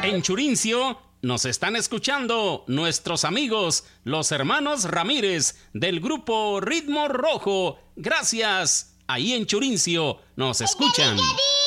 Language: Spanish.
En Churincio nos están escuchando nuestros amigos, los hermanos Ramírez del grupo Ritmo Rojo. Gracias. Ahí en Churincio nos escuchan.